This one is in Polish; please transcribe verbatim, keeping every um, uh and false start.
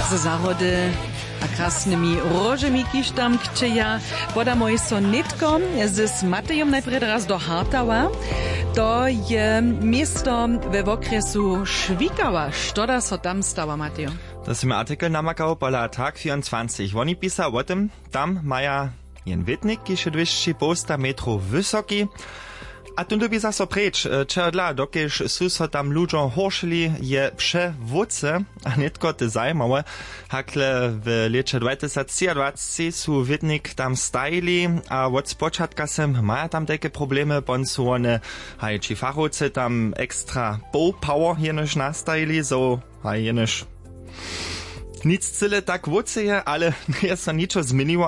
ze zahody a krasnymi różami, kiż tam kczeja. Podamoj so nitkom z Matejom najpierw raz do Hartawa. To je miasto we okresu Švikawa. Što so tam stała, Matejo? To jest mi artikel namakał pola tak dwadzieścia cztery. Oni pisał o tym, tam maja jen witnik, kiż dwieście posta metrów wysoki. A tu by zaso preč, čerdla, dokež su so tam ludziom horšili, je przewódce, a netko te zajmowe, hakle w lecie dwa tysiące dwadzieścia su witnik tam stajili, a od spočatka sem maja tam takie problemy, bon su one, haj, či fachowcy tam extra bow power jenož nastajili, so, haj, jenož nic cyle tak wódce je, ale nie so niczo zmieniło,